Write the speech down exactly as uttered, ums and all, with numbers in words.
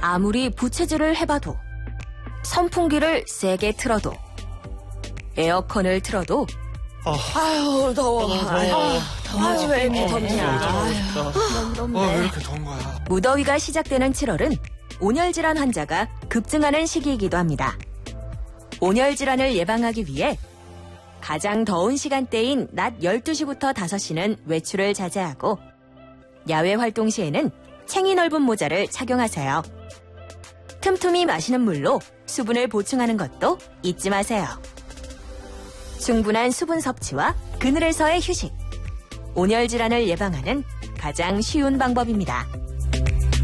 아무리 부채질을 해봐도, 선풍기를 세게 틀어도, 에어컨을 틀어도, 아, 아유 더워. 아유, 아유 왜 이렇게 덥냐. 아유, 너무 덥네. 어, 왜 이렇게 더운 거야? 무더위가 시작되는 칠월은 온열질환 환자가 급증하는 시기이기도 합니다. 온열질환을 예방하기 위해 가장 더운 시간대인 낮 열두 시부터 다섯 시는 외출을 자제하고 야외 활동 시에는 챙이 넓은 모자를 착용하세요. 틈틈이 마시는 물로 수분을 보충하는 것도 잊지 마세요. 충분한 수분 섭취와 그늘에서의 휴식. 온열질환을 예방하는 가장 쉬운 방법입니다.